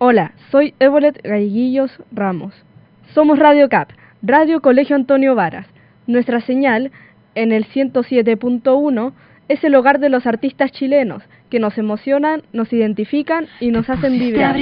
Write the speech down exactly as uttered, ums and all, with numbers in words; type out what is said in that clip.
Hola, soy Evolet Galleguillos Ramos. Somos Radio C A P, Radio Colegio Antonio Varas. Nuestra señal, en el ciento siete punto uno, es el hogar de los artistas chilenos, que nos emocionan, nos identifican y nos hacen vibrar.